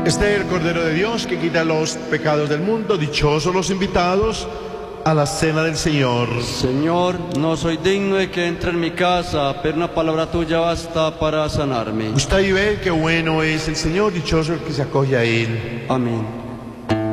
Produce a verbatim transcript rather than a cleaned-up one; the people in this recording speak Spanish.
Este es el Cordero de Dios que quita los pecados del mundo. Dichosos los invitados a la cena del Señor. Señor, no soy digno de que entre en mi casa, pero una palabra tuya basta para sanarme. Gusta y ve qué bueno es el Señor, dichoso el que se acoge a Él. Amén.